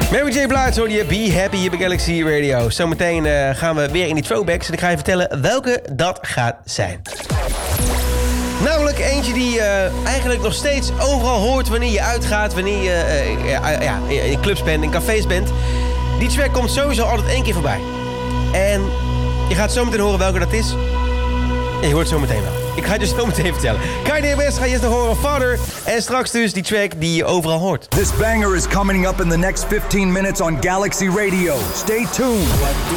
Mary J. Blige hoor je Be Happy hier bij Galaxy Radio. Zometeen gaan we weer in die throwbacks en ik ga je vertellen welke dat gaat zijn. Namelijk eentje die eigenlijk nog steeds overal hoort wanneer je uitgaat, wanneer je in clubs bent, in cafés bent. Die track komt sowieso altijd 1 keer voorbij. En je gaat zometeen horen welke dat is. En je hoort het zometeen wel. Ik ga het je zo meteen vertellen. Kanye West ga je eerst nog horen Father. En straks dus die track die je overal hoort. This banger is coming up in the next 15 minutes on Galaxy Radio. Stay tuned.